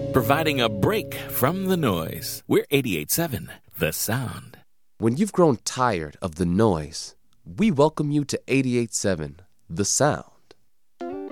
providing a break from the noise. We're 88.7 The Sound. When you've grown tired of the noise, we welcome you to 88.7 The Sound.